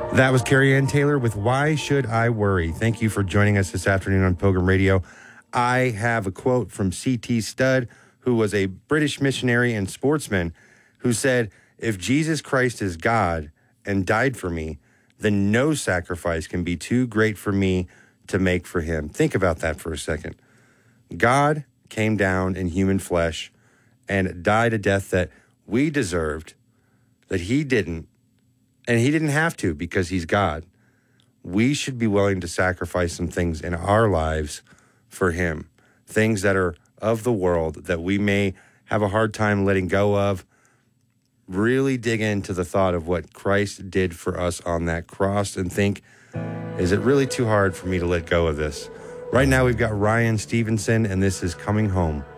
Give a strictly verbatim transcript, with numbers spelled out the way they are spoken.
That was Carrie Ann Taylor with Why Should I Worry? Thank you for joining us this afternoon on Pilgrim Radio. I have a quote from C T Studd, who was a British missionary and sportsman, who said, "If Jesus Christ is God and died for me, then no sacrifice can be too great for me to make for him." Think about that for a second. God came down in human flesh and died a death that we deserved, that he didn't, and he didn't have to because he's God. We should be willing to sacrifice some things in our lives for him, things that are of the world that we may have a hard time letting go of. Really dig into the thought of what Christ did for us on that cross and think, is it really too hard for me to let go of this? Right now we've got Ryan Stevenson, and this is Coming Home.